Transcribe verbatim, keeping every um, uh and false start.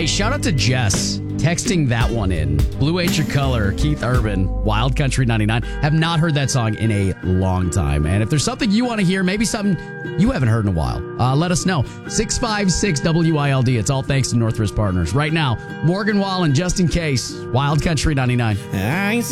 shout out to Jess texting that one in. Blue Ain't Your Color, Keith Urban, Wild Country ninety-nine. Have not heard that song in a long time. And if there's something you want to hear, maybe something you haven't heard in a while, uh, let us know. six five six W I L D. It's all thanks to Northwest Partners. Right now, Morgan Wallen, just in case, Wild Country ninety-nine. I